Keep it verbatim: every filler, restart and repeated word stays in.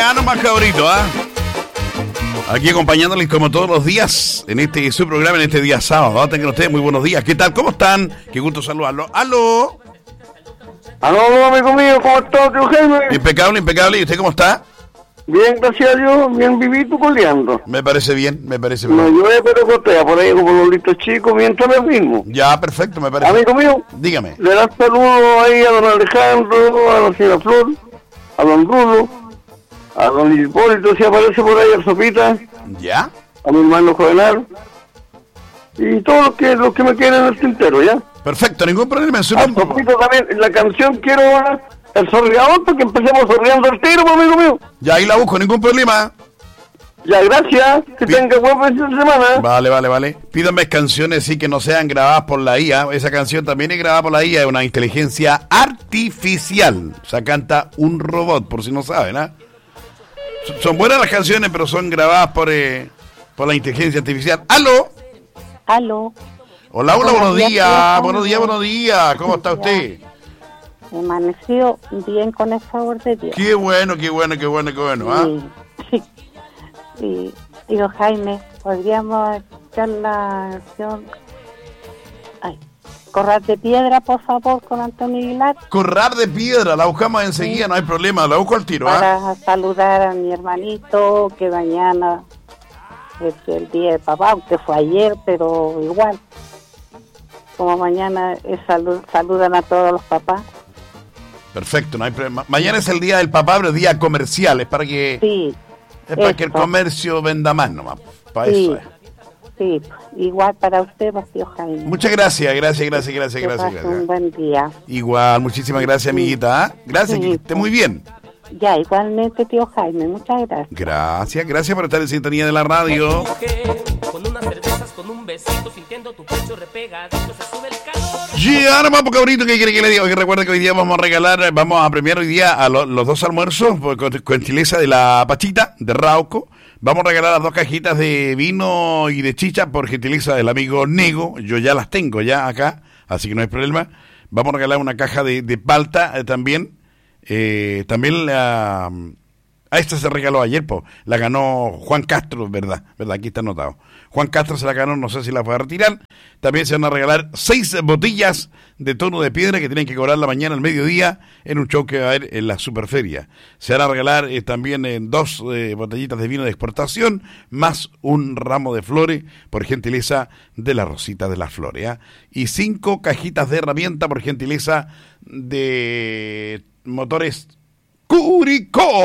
Ya nomás, cabrito, ¿ah? Aquí acompañándoles como todos los días en este su programa, en este día sábado. Tengan ustedes muy buenos días. ¿Qué tal? ¿Cómo están? Qué gusto saludarlos. ¡Aló! ¡Aló, amigo mío! ¿Cómo estás, tío Jaime? Impecable, impecable. ¿Y usted cómo está? Bien, gracias a Dios. Bien vivito, coleando. Me parece bien, me parece bien. No llueve, pero cotea por ahí como los listos chicos mientras me mismo. Ya, perfecto, me parece. Amigo mío, dígame. Le das saludos ahí a don Alejandro, a la señora Flor, a don Rulo, a don Hipólito, si aparece por ahí, a Sopita. ¿Ya? A mi hermano Jovenal. Y todos los que, los que me quieren en el tintero, ¿ya? Perfecto, ningún problema. En su A nombre. Sopita también, la canción quiero el sorreador para que empecemos sorreando el tiro, amigo mío. Ya, ahí la busco, ningún problema. Ya, gracias. Que Pi- tenga buen fin de semana. Vale, vale, vale. Pídanme canciones sí que no sean grabadas por la I A. Esa canción también es grabada por la I A, es una inteligencia artificial. O sea, canta un robot, por si no saben, ¿ah? Son- Son buenas las canciones, pero son grabadas por, eh, por la inteligencia artificial. ¡Aló! Aló. Hola, hola, buenos Buenos días, días. tío. Buenos días, buenos días. ¿Cómo está usted? Amaneció bien con el favor de Dios. Qué bueno, qué bueno, qué bueno, qué bueno, ¿ah? Sí. Sí. Digo, Jaime, podríamos echar la canción. Ay, Corral de Piedra, por favor, con Antonio Aguilar. Corral de Piedra, la buscamos enseguida, Sí. no hay problema, la busco al tiro, ¿ah? Para saludar a mi hermanito, que mañana es el día de papá, aunque fue ayer, pero igual. Como mañana es salud, saludan a todos los papás. Perfecto, no hay problema. Mañana es el día del papá, pero es día comercial, es para que... Sí. Es para que el Eso. comercio venda más nomás. Para Sí, eso es. sí, igual para usted, tío Jaime. Muchas gracias, gracias, gracias, gracias, Que gracias. pase gracias. un buen día. Igual, muchísimas gracias, amiguita. ¿ah? Gracias, Sí. que esté muy bien. Ya, igualmente, tío Jaime, muchas gracias. Gracias, gracias por estar en sintonía de la radio. Con unas cervezas, con un besito, sintiendo tu pecho repegadito, se sube el calor. Ya, nomás, porque ahorita, ¿qué quiere que le diga? Que recuerda que hoy día vamos a regalar, vamos a premiar hoy día a lo- los dos almuerzos por- con, con gentileza de la Pachita, de Rauco. Vamos a regalar las dos cajitas de vino y de chicha por gentileza del amigo Nego. Yo ya las tengo ya acá, así que no hay problema. Vamos a regalar una caja de, de palta eh, también. Eh, también la... A esta se regaló ayer, po. La ganó Juan Castro, ¿verdad? ¿Verdad? Aquí está anotado. Juan Castro se la ganó, no sé si la puede retirar. También se van a regalar seis botellas de tono de piedra que tienen que cobrar la mañana al mediodía en un show que va a haber en la Superferia. Se van a regalar eh, también eh, dos eh, botellitas de vino de exportación, más un ramo de flores, por gentileza de la Rosita de las Flores. ¿ah? Y cinco cajitas de herramienta, por gentileza de Motores Curicó.